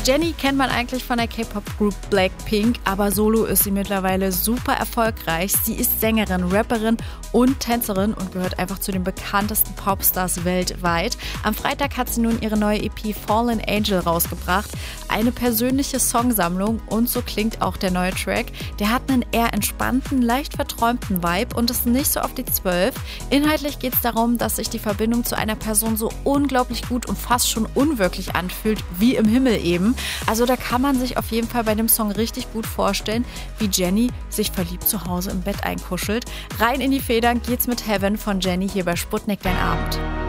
Jennie kennt man eigentlich von der K-Pop-Group Blackpink, aber solo ist sie mittlerweile super erfolgreich. Sie ist Sängerin, Rapperin und Tänzerin und gehört einfach zu den bekanntesten Popstars weltweit. Am Freitag hat sie nun ihre neue EP Fallen Angel rausgebracht. Eine persönliche Songsammlung und so klingt auch der neue Track. Der hat einen eher entspannten, leicht verträumten Vibe und ist nicht so auf die 12. Inhaltlich geht es darum, dass sich die Verbindung zu einer Person so unglaublich gut und fast schon unwirklich anfühlt, wie im Himmel eben. Also da kann man sich auf jeden Fall bei dem Song richtig gut vorstellen, wie Jennie sich verliebt zu Hause im Bett einkuschelt. Rein in die Federn geht's mit Heaven von Jennie hier bei Sputnik Dein Abend.